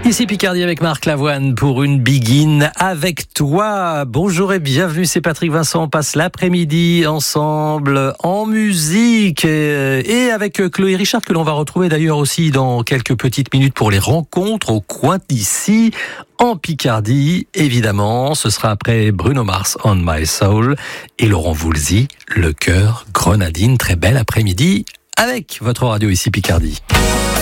Ici Picardie avec Marc Lavoine pour une Begin avec toi. Bonjour et bienvenue, c'est Patrick Vincent. On passe l'après-midi ensemble en musique et avec Chloé Richard que l'on va retrouver d'ailleurs aussi dans quelques petites minutes pour les rencontres au coin d'ici en Picardie. Évidemment, ce sera après Bruno Mars, On My Soul et Laurent Voulzy, Le Cœur Grenadine. Très bel après-midi avec votre radio ici Picardie.